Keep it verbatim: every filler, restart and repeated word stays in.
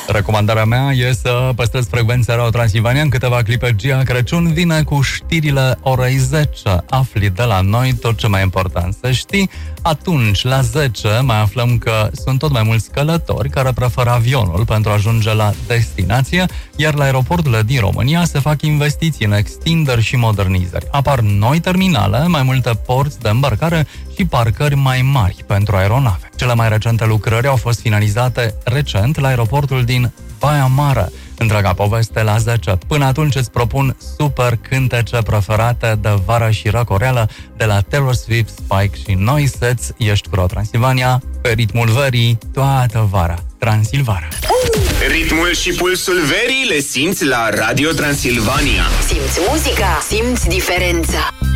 Recomandarea mea e să păstrezi frecvența Radio Transilvania. În câteva clipe Gia Crăciun vine cu știrile orei zece. Afli de la noi tot ce mai important să știi. Atunci, la zece, mai aflăm că sunt tot mai mulți călători care preferă avionul pentru a ajunge la destinație, iar la aeroporturile din România se fac investiții în extinderi și modernizări. Apar noi terminale, mai multe porți de îmbarcare și parcări mai mari pentru aeronave. Cele mai recente lucrări au fost finalizate recent la aeroportul din Baia Mare. Întreaga poveste la zece. Până atunci îți propun super cântece preferate de vară și răcoreală de la Taylor Swift, Spike și Noisettes. Ești cu Radio Transilvania, pe ritmul verii, toată vara. Transilvania. Ritmul și pulsul verii le simți la Radio Transilvania. Simți muzica, simți diferența.